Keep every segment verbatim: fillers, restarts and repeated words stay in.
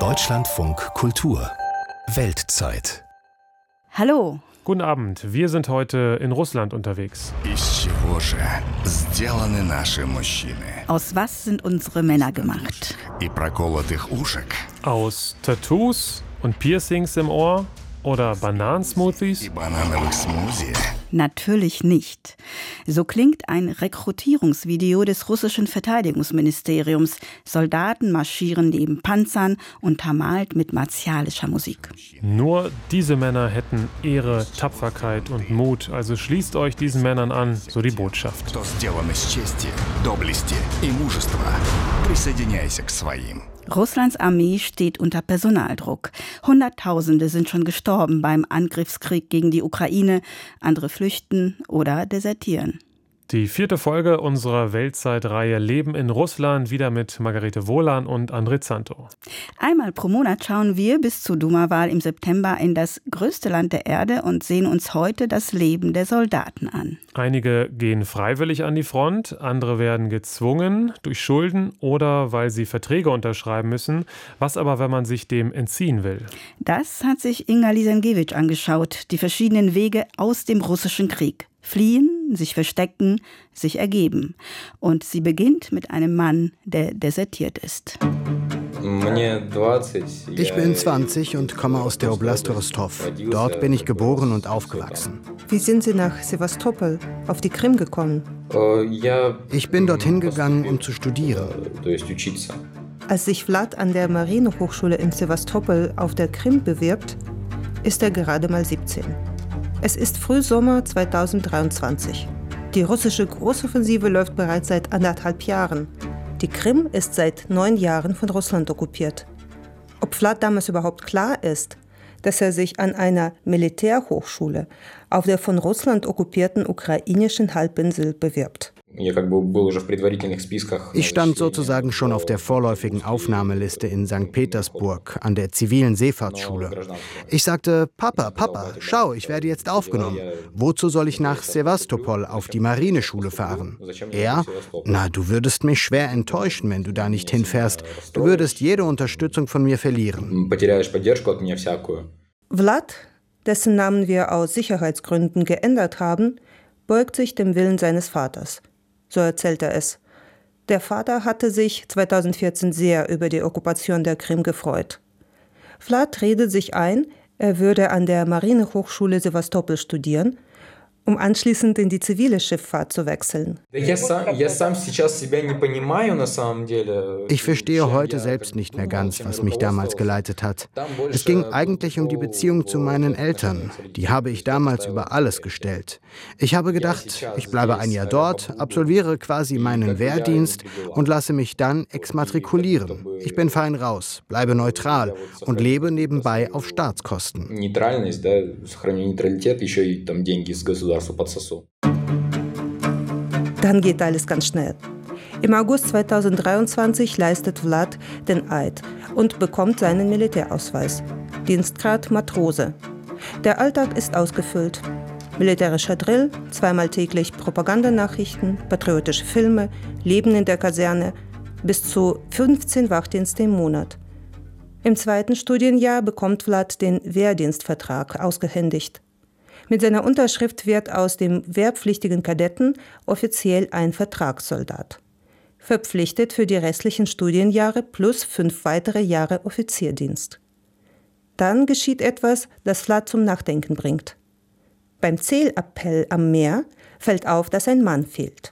Deutschlandfunk Kultur Weltzeit. Hallo. Guten Abend, wir sind heute in Russland unterwegs. Aus was sind unsere Männer gemacht? Aus Tattoos und Piercings im Ohr oder Bananensmoothies? Natürlich nicht. So klingt ein Rekrutierungsvideo des russischen Verteidigungsministeriums. Soldaten marschieren neben Panzern, untermalt mit martialischer Musik. Nur diese Männer hätten Ehre, Tapferkeit und Mut. Also schließt euch diesen Männern an, so die Botschaft. Russlands Armee steht unter Personaldruck. Hunderttausende sind schon gestorben beim Angriffskrieg gegen die Ukraine. Andere flüchten oder desertieren. Die vierte Folge unserer Weltzeitreihe Leben in Russland, wieder mit Margarete Wohlan und André Zanto. Einmal pro Monat schauen wir bis zur Duma-Wahl im September in das größte Land der Erde und sehen uns heute das Leben der Soldaten an. Einige gehen freiwillig an die Front, andere werden gezwungen durch Schulden oder weil sie Verträge unterschreiben müssen. Was aber, wenn man sich dem entziehen will? Das hat sich Inga Lisenkiewicz angeschaut, die verschiedenen Wege aus dem russischen Krieg. Fliehen, sich verstecken, sich ergeben. Und sie beginnt mit einem Mann, der desertiert ist. Ich bin zwanzig und komme aus der Oblast Rostov. Dort bin ich geboren und aufgewachsen. Wie sind Sie nach Sewastopol, auf die Krim gekommen? Ich bin dorthin gegangen, um zu studieren. Als sich Vlad an der Marinehochschule in Sewastopol auf der Krim bewirbt, ist er gerade mal siebzehn. Es ist Frühsommer zweitausenddreiundzwanzig. Die russische Großoffensive läuft bereits seit anderthalb Jahren. Die Krim ist seit neun Jahren von Russland okkupiert. Ob Vlad damals überhaupt klar ist, dass er sich an einer Militärhochschule auf der von Russland okkupierten ukrainischen Halbinsel bewirbt? Ich stand sozusagen schon auf der vorläufigen Aufnahmeliste in Sankt Petersburg an der zivilen Seefahrtsschule. Ich sagte, Papa, Papa, schau, ich werde jetzt aufgenommen. Wozu soll ich nach Sewastopol auf die Marineschule fahren? Er, na, du würdest mich schwer enttäuschen, wenn du da nicht hinfährst. Du würdest jede Unterstützung von mir verlieren. Vlad, dessen Namen wir aus Sicherheitsgründen geändert haben, beugt sich dem Willen seines Vaters. So erzählt er es. Der Vater hatte sich zweitausendvierzehn sehr über die Okkupation der Krim gefreut. Vlad redet sich ein, er würde an der Marinehochschule Sewastopol studieren, um anschließend in die zivile Schifffahrt zu wechseln. Ich verstehe heute selbst nicht mehr ganz, was mich damals geleitet hat. Es ging eigentlich um die Beziehung zu meinen Eltern. Die habe ich damals über alles gestellt. Ich habe gedacht, ich bleibe ein Jahr dort, absolviere quasi meinen Wehrdienst und lasse mich dann exmatrikulieren. Ich bin fein raus, bleibe neutral und lebe nebenbei auf Staatskosten. Dann geht alles ganz schnell. Im August zweitausenddreiundzwanzig leistet Vlad den Eid und bekommt seinen Militärausweis. Dienstgrad Matrose. Der Alltag ist ausgefüllt. Militärischer Drill, zweimal täglich Propagandanachrichten, patriotische Filme, Leben in der Kaserne, bis zu fünfzehn Wachdienste im Monat. Im zweiten Studienjahr bekommt Vlad den Wehrdienstvertrag ausgehändigt. Mit seiner Unterschrift wird aus dem wehrpflichtigen Kadetten offiziell ein Vertragssoldat. Verpflichtet für die restlichen Studienjahre plus fünf weitere Jahre Offizierdienst. Dann geschieht etwas, das Vlad zum Nachdenken bringt. Beim Zählappell am Meer fällt auf, dass ein Mann fehlt.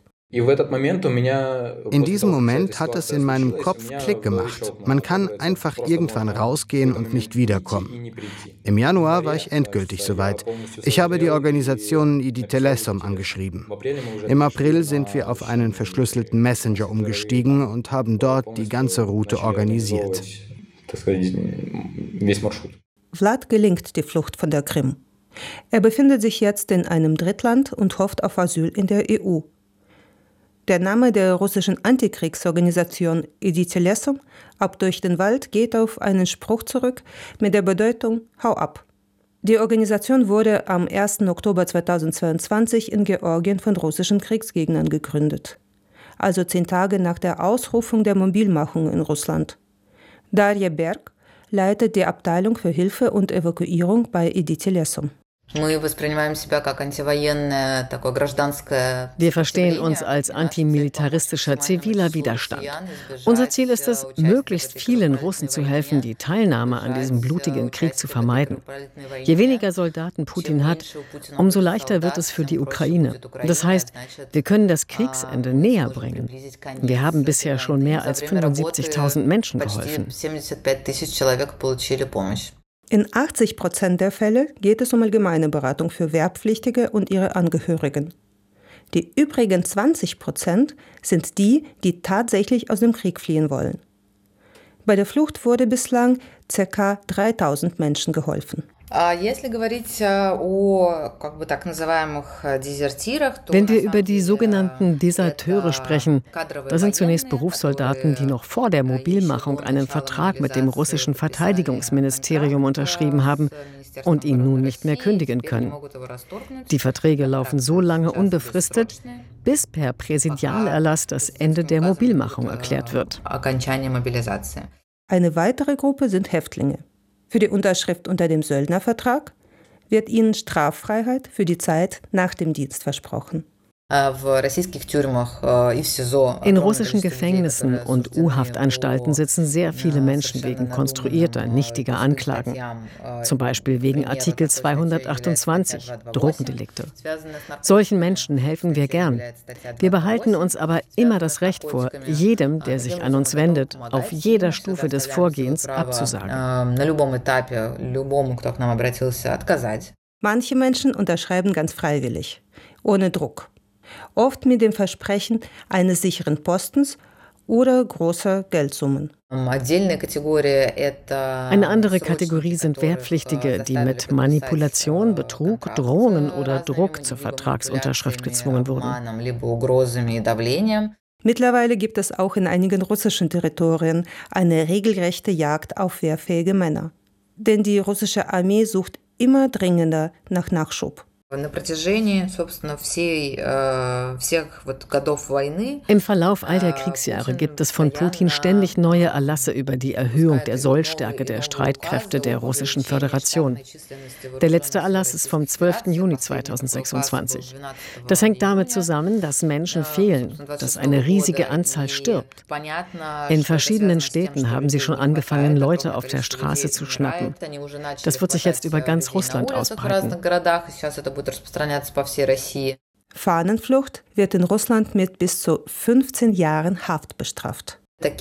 In diesem Moment hat es in meinem Kopf Klick gemacht. Man kann einfach irgendwann rausgehen und nicht wiederkommen. Im Januar war ich endgültig soweit. Ich habe die Organisation Idi Telesom angeschrieben. Im April sind wir auf einen verschlüsselten Messenger umgestiegen und haben dort die ganze Route organisiert. Vlad gelingt die Flucht von der Krim. Er befindet sich jetzt in einem Drittland und hofft auf Asyl in der E U. Der Name der russischen Antikriegsorganisation Idi Telesom, ab durch den Wald, geht auf einen Spruch zurück mit der Bedeutung „Hau ab". Die Organisation wurde am ersten Oktober zweitausendzweiundzwanzig in Georgien von russischen Kriegsgegnern gegründet. Also zehn Tage nach der Ausrufung der Mobilmachung in Russland. Darja Berg leitet die Abteilung für Hilfe und Evakuierung bei Editi Lesum. Wir verstehen uns als antimilitaristischer ziviler Widerstand. Unser Ziel ist es, möglichst vielen Russen zu helfen, die Teilnahme an diesem blutigen Krieg zu vermeiden. Je weniger Soldaten Putin hat, umso leichter wird es für die Ukraine. Das heißt, wir können das Kriegsende näher bringen. Wir haben bisher schon mehr als fünfundsiebzigtausend Menschen geholfen. In achtzig Prozent der Fälle geht es um allgemeine Beratung für Wehrpflichtige und ihre Angehörigen. Die übrigen zwanzig Prozent sind die, die tatsächlich aus dem Krieg fliehen wollen. Bei der Flucht wurde bislang ca. dreitausend Menschen geholfen. Wenn wir über die sogenannten Deserteure sprechen, das sind zunächst Berufssoldaten, die noch vor der Mobilmachung einen Vertrag mit dem russischen Verteidigungsministerium unterschrieben haben und ihn nun nicht mehr kündigen können. Die Verträge laufen so lange unbefristet, bis per Präsidialerlass das Ende der Mobilmachung erklärt wird. Eine weitere Gruppe sind Häftlinge. Für die Unterschrift unter dem Söldnervertrag wird ihnen Straffreiheit für die Zeit nach dem Dienst versprochen. In russischen Gefängnissen und U-Haftanstalten sitzen sehr viele Menschen wegen konstruierter, nichtiger Anklagen. Zum Beispiel wegen Artikel zweihundertachtundzwanzig, Drogendelikte. Solchen Menschen helfen wir gern. Wir behalten uns aber immer das Recht vor, jedem, der sich an uns wendet, auf jeder Stufe des Vorgehens abzusagen. Manche Menschen unterschreiben ganz freiwillig, ohne Druck. Oft mit dem Versprechen eines sicheren Postens oder großer Geldsummen. Eine andere Kategorie sind Wehrpflichtige, die mit Manipulation, Betrug, Drohungen oder Druck zur Vertragsunterschrift gezwungen wurden. Mittlerweile gibt es auch in einigen russischen Territorien eine regelrechte Jagd auf wehrfähige Männer. Denn die russische Armee sucht immer dringender nach Nachschub. Im Verlauf all der Kriegsjahre gibt es von Putin ständig neue Erlasse über die Erhöhung der Sollstärke der Streitkräfte der Russischen Föderation. Der letzte Erlass ist vom zwölften Juni zweitausendsechsundzwanzig. Das hängt damit zusammen, dass Menschen fehlen, dass eine riesige Anzahl stirbt. In verschiedenen Städten haben sie schon angefangen, Leute auf der Straße zu schnappen. Das wird sich jetzt über ganz Russland ausbreiten. Fahnenflucht wird in Russland mit bis zu fünfzehn Jahren Haft bestraft.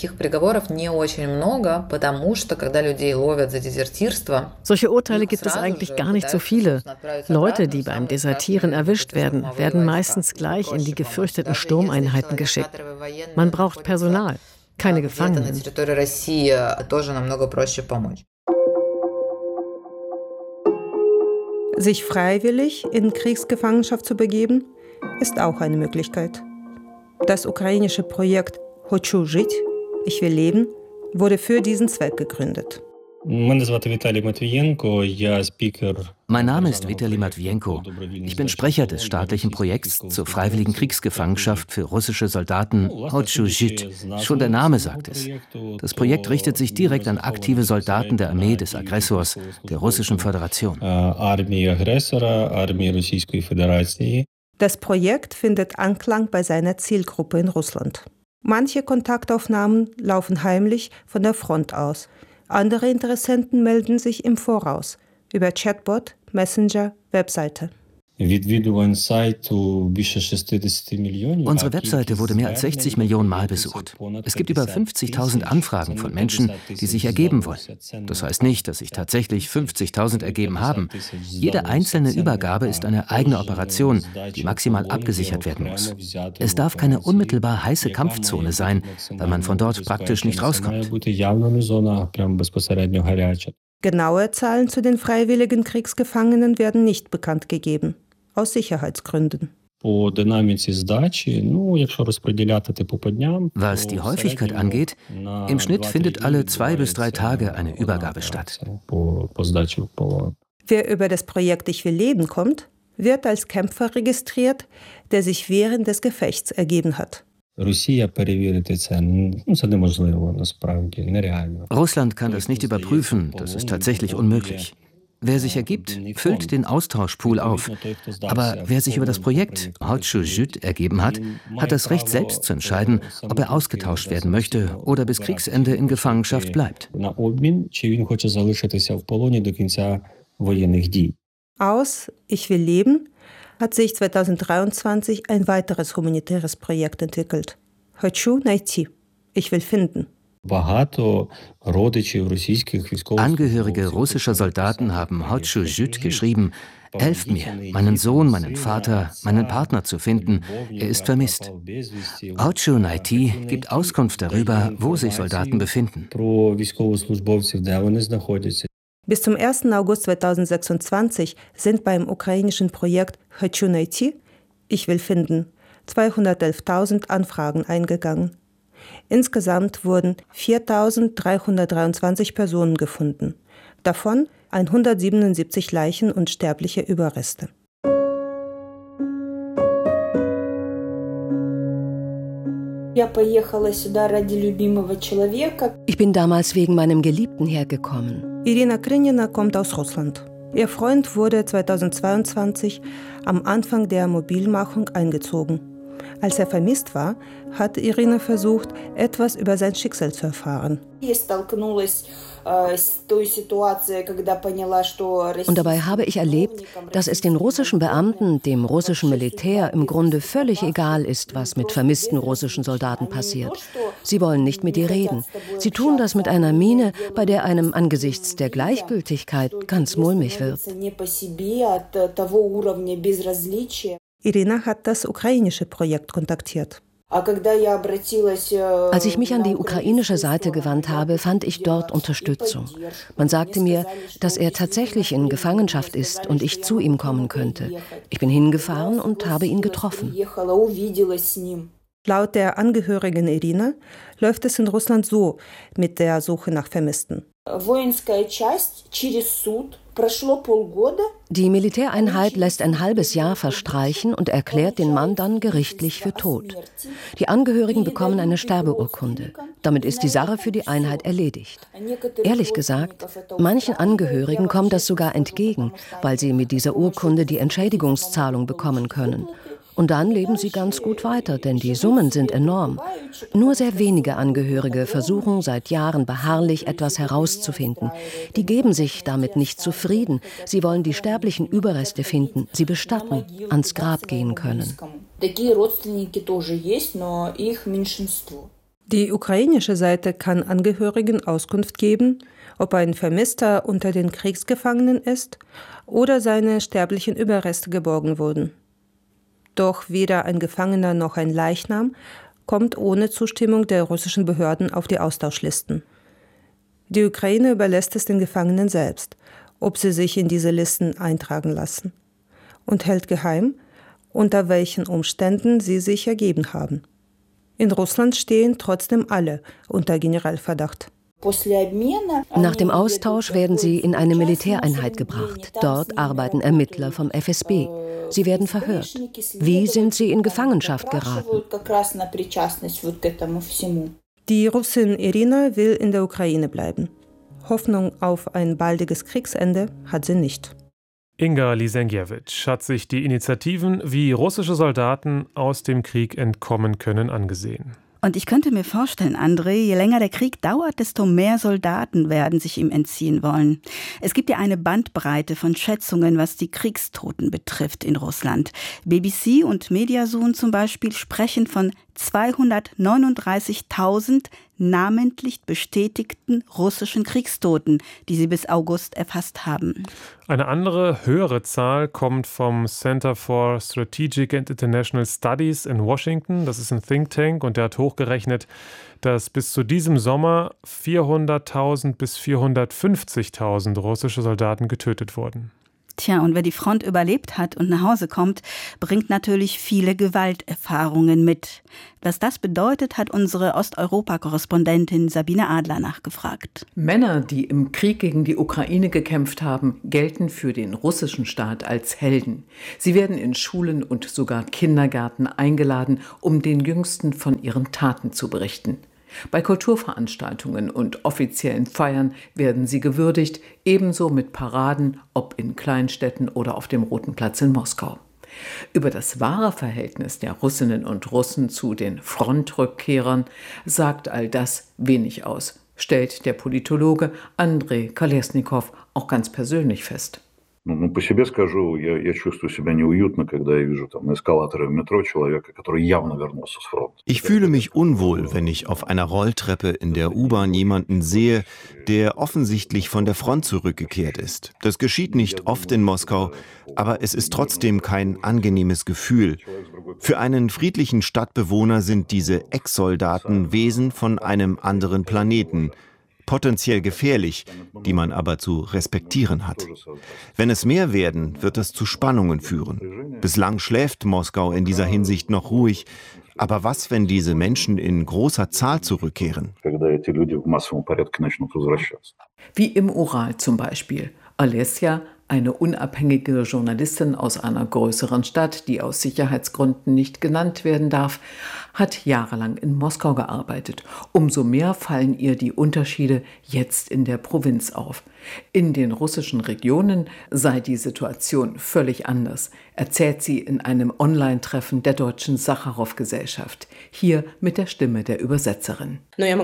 Solche Urteile gibt es eigentlich gar nicht so viele. Leute, die beim Desertieren erwischt werden, werden meistens gleich in die gefürchteten Sturmeinheiten geschickt. Man braucht Personal, keine Gefangenen. Sich freiwillig in Kriegsgefangenschaft zu begeben, ist auch eine Möglichkeit. Das ukrainische Projekt Хочу жить, ich will leben, wurde für diesen Zweck gegründet. Mein Name ist Vitali Matwienko. Ich bin Sprecher des staatlichen Projekts zur freiwilligen Kriegsgefangenschaft für russische Soldaten Хочу жить. Schon der Name sagt es. Das Projekt richtet sich direkt an aktive Soldaten der Armee des Aggressors, der Russischen Föderation. Das Projekt findet Anklang bei seiner Zielgruppe in Russland. Manche Kontaktaufnahmen laufen heimlich von der Front aus. Andere Interessenten melden sich im Voraus über Chatbot, Messenger, Webseite. Unsere Webseite wurde mehr als sechzig Millionen Mal besucht. Es gibt über fünfzigtausend Anfragen von Menschen, die sich ergeben wollen. Das heißt nicht, dass sich tatsächlich fünfzigtausend ergeben haben. Jede einzelne Übergabe ist eine eigene Operation, die maximal abgesichert werden muss. Es darf keine unmittelbar heiße Kampfzone sein, weil man von dort praktisch nicht rauskommt. Genaue Zahlen zu den freiwilligen Kriegsgefangenen werden nicht bekannt gegeben. Aus Sicherheitsgründen. Was die Häufigkeit angeht, im Schnitt findet alle zwei bis drei Tage eine Übergabe statt. Wer über das Projekt Ich will leben kommt, wird als Kämpfer registriert, der sich während des Gefechts ergeben hat. Russland kann das nicht überprüfen, das ist tatsächlich unmöglich. Wer sich ergibt, füllt den Austauschpool auf. Aber wer sich über das Projekt Hochschuh Süd ergeben hat, hat das Recht, selbst zu entscheiden, ob er ausgetauscht werden möchte oder bis Kriegsende in Gefangenschaft bleibt. Aus Ich will leben hat sich zweitausenddreiundzwanzig ein weiteres humanitäres Projekt entwickelt. Хочу найти. Ich will finden. Angehörige russischer Soldaten haben Hochschuh Süd geschrieben: Helft mir, meinen Sohn, meinen Vater, meinen Partner zu finden. Er ist vermisst. Hochschuh Naiti gibt Auskunft darüber, wo sich Soldaten befinden. Bis zum ersten August zweitausendsechsundzwanzig sind beim ukrainischen Projekt Хочу найти, ich will finden, zweihundertelftausend Anfragen eingegangen. Insgesamt wurden viertausenddreihundertdreiundzwanzig Personen gefunden, davon hundertsiebenundsiebzig Leichen und sterbliche Überreste. Ich bin damals wegen meinem Geliebten hergekommen. Irina Krynina kommt aus Russland. Ihr Freund wurde zweitausendzweiundzwanzig am Anfang der Mobilmachung eingezogen. Als er vermisst war, hat Irina versucht, etwas über sein Schicksal zu erfahren. Und dabei habe ich erlebt, dass es den russischen Beamten, dem russischen Militär im Grunde völlig egal ist, was mit vermissten russischen Soldaten passiert. Sie wollen nicht mit dir reden. Sie tun das mit einer Miene, bei der einem angesichts der Gleichgültigkeit ganz mulmig wird. Irina hat das ukrainische Projekt kontaktiert. Als ich mich an die ukrainische Seite gewandt habe, fand ich dort Unterstützung. Man sagte mir, dass er tatsächlich in Gefangenschaft ist und ich zu ihm kommen könnte. Ich bin hingefahren und habe ihn getroffen. Laut der Angehörigen Irina läuft es in Russland so mit der Suche nach Vermissten. Die Militäreinheit lässt ein halbes Jahr verstreichen und erklärt den Mann dann gerichtlich für tot. Die Angehörigen bekommen eine Sterbeurkunde. Damit ist die Sache für die Einheit erledigt. Ehrlich gesagt, manchen Angehörigen kommt das sogar entgegen, weil sie mit dieser Urkunde die Entschädigungszahlung bekommen können. Und dann leben sie ganz gut weiter, denn die Summen sind enorm. Nur sehr wenige Angehörige versuchen seit Jahren beharrlich etwas herauszufinden. Die geben sich damit nicht zufrieden. Sie wollen die sterblichen Überreste finden, sie bestatten, ans Grab gehen können. Die ukrainische Seite kann Angehörigen Auskunft geben, ob ein Vermisster unter den Kriegsgefangenen ist oder seine sterblichen Überreste geborgen wurden. Doch weder ein Gefangener noch ein Leichnam kommt ohne Zustimmung der russischen Behörden auf die Austauschlisten. Die Ukraine überlässt es den Gefangenen selbst, ob sie sich in diese Listen eintragen lassen, und hält geheim, unter welchen Umständen sie sich ergeben haben. In Russland stehen trotzdem alle unter Generalverdacht. Nach dem Austausch werden sie in eine Militäreinheit gebracht. Dort arbeiten Ermittler vom F S B. Sie werden verhört. Wie sind sie in Gefangenschaft geraten? Die Russin Irina will in der Ukraine bleiben. Hoffnung auf ein baldiges Kriegsende hat sie nicht. Inga Lisenkiewicz hat sich die Initiativen, wie russische Soldaten aus dem Krieg entkommen können, angesehen. Und ich könnte mir vorstellen, André, je länger der Krieg dauert, desto mehr Soldaten werden sich ihm entziehen wollen. Es gibt ja eine Bandbreite von Schätzungen, was die Kriegstoten betrifft in Russland. B B C und Mediasun zum Beispiel sprechen von zweihundertneununddreißigtausend namentlich bestätigten russischen Kriegstoten, die sie bis August erfasst haben. Eine andere, höhere Zahl kommt vom Center for Strategic and International Studies in Washington. Das ist ein Think Tank und der hat hochgerechnet, dass bis zu diesem Sommer vierhunderttausend bis vierhundertfünfzigtausend russische Soldaten getötet wurden. Tja, und wer die Front überlebt hat und nach Hause kommt, bringt natürlich viele Gewalterfahrungen mit. Was das bedeutet, hat unsere Osteuropa-Korrespondentin Sabine Adler nachgefragt. Männer, die im Krieg gegen die Ukraine gekämpft haben, gelten für den russischen Staat als Helden. Sie werden in Schulen und sogar Kindergärten eingeladen, um den Jüngsten von ihren Taten zu berichten. Bei Kulturveranstaltungen und offiziellen Feiern werden sie gewürdigt, ebenso mit Paraden, ob in Kleinstädten oder auf dem Roten Platz in Moskau. Über das wahre Verhältnis der Russinnen und Russen zu den Frontrückkehrern sagt all das wenig aus, stellt der Politologe Andrei Kolesnikow auch ganz persönlich fest. Ну, по себе скажу, я, я чувствую себя неуютно, когда я вижу там на эскалаторе в метро человека, который явно вернулся с фронта. Ich fühle mich unwohl, wenn ich auf einer Rolltreppe in der U-Bahn jemanden sehe, der offensichtlich von der Front zurückgekehrt ist. Das geschieht nicht oft in Moskau, aber es ist trotzdem kein angenehmes Gefühl. Für einen friedlichen Stadtbewohner sind diese Ex-Soldaten Wesen von einem anderen Planeten. Potenziell gefährlich, die man aber zu respektieren hat. Wenn es mehr werden, wird das zu Spannungen führen. Bislang schläft Moskau in dieser Hinsicht noch ruhig. Aber was, wenn diese Menschen in großer Zahl zurückkehren? Wie im Ural zum Beispiel. Alessia, eine unabhängige Journalistin aus einer größeren Stadt, die aus Sicherheitsgründen nicht genannt werden darf, hat jahrelang in Moskau gearbeitet. Umso mehr fallen ihr die Unterschiede jetzt in der Provinz auf. In den russischen Regionen sei die Situation völlig anders, erzählt sie in einem Online-Treffen der Deutschen Sacharow-Gesellschaft. Hier mit der Stimme der Übersetzerin.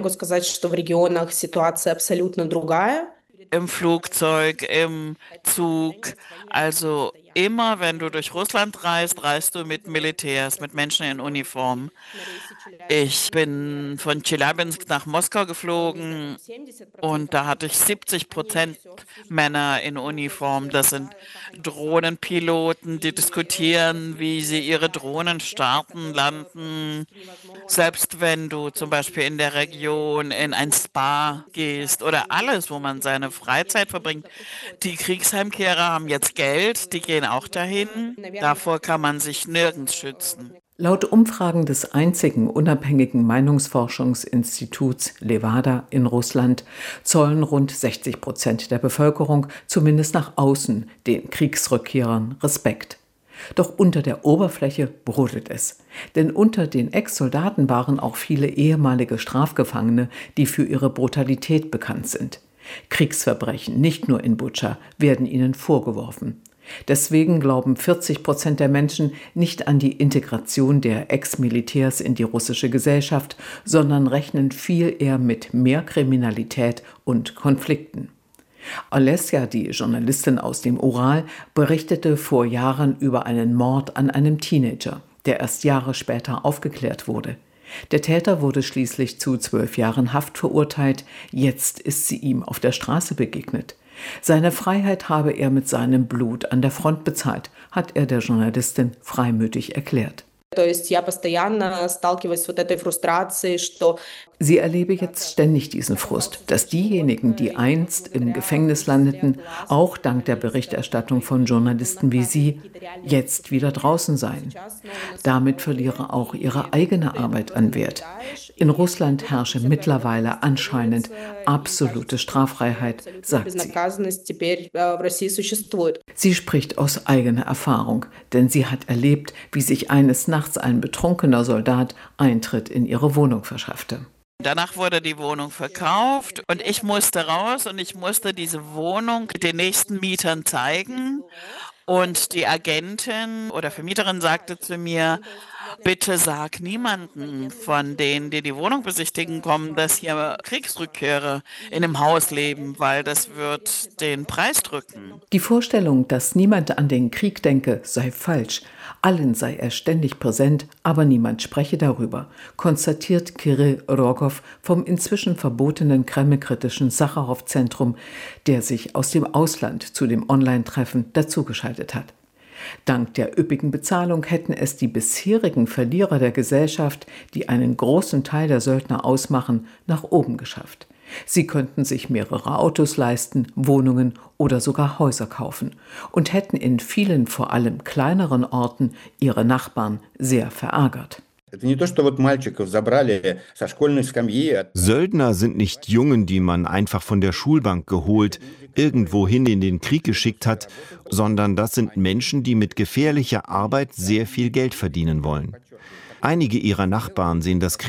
Im Flugzeug, im Zug, also immer, wenn du durch Russland reist, reist du mit Militärs, mit Menschen in Uniform. Ich bin von Tscheljabinsk nach Moskau geflogen und da hatte ich siebzig Prozent Männer in Uniform. Das sind Drohnenpiloten, die diskutieren, wie sie ihre Drohnen starten, landen. Selbst wenn du zum Beispiel in der Region in ein Spa gehst oder alles, wo man seine Freizeit verbringt. Die Kriegsheimkehrer haben jetzt Geld, die gehen auch dahin. Davor kann man sich nirgends schützen. Laut Umfragen des einzigen unabhängigen Meinungsforschungsinstituts Levada in Russland zollen rund sechzig Prozent der Bevölkerung zumindest nach außen den Kriegsrückkehrern Respekt. Doch unter der Oberfläche brodelt es. Denn unter den Ex-Soldaten waren auch viele ehemalige Strafgefangene, die für ihre Brutalität bekannt sind. Kriegsverbrechen, nicht nur in Butscha, werden ihnen vorgeworfen. Deswegen glauben vierzig Prozent der Menschen nicht an die Integration der Ex-Militärs in die russische Gesellschaft, sondern rechnen viel eher mit mehr Kriminalität und Konflikten. Alessia, die Journalistin aus dem Ural, berichtete vor Jahren über einen Mord an einem Teenager, der erst Jahre später aufgeklärt wurde. Der Täter wurde schließlich zu zwölf Jahren Haft verurteilt. Jetzt ist sie ihm auf der Straße begegnet. Seine Freiheit habe er mit seinem Blut an der Front bezahlt, hat er der Journalistin freimütig erklärt. Sie erlebe jetzt ständig diesen Frust, dass diejenigen, die einst im Gefängnis landeten, auch dank der Berichterstattung von Journalisten wie Sie, jetzt wieder draußen seien. Damit verliere auch ihre eigene Arbeit an Wert. In Russland herrsche mittlerweile anscheinend absolute Straffreiheit, sagt sie. Sie spricht aus eigener Erfahrung, denn sie hat erlebt, wie sich eines Nachts ein betrunkener Soldat Eintritt in ihre Wohnung verschaffte. Danach wurde die Wohnung verkauft und ich musste raus und ich musste diese Wohnung den nächsten Mietern zeigen. Und die Agentin oder Vermieterin sagte zu mir, bitte sag niemanden von denen, die die Wohnung besichtigen kommen, dass hier Kriegsrückkehrer in dem Haus leben, weil das wird den Preis drücken. Die Vorstellung, dass niemand an den Krieg denke, sei falsch. Allen sei er ständig präsent, aber niemand spreche darüber, konstatiert Kirill Rogow vom inzwischen verbotenen kremlkritischen Sacharow-Zentrum, der sich aus dem Ausland zu dem Online-Treffen dazugeschaltet hat. Dank der üppigen Bezahlung hätten es die bisherigen Verlierer der Gesellschaft, die einen großen Teil der Söldner ausmachen, nach oben geschafft. Sie könnten sich mehrere Autos leisten, Wohnungen oder sogar Häuser kaufen und hätten in vielen, vor allem kleineren Orten, ihre Nachbarn sehr verärgert. Söldner sind nicht Jungen, die man einfach von der Schulbank geholt, irgendwohin in den Krieg geschickt hat, sondern das sind Menschen, die mit gefährlicher Arbeit sehr viel Geld verdienen wollen. Einige ihrer Nachbarn sehen das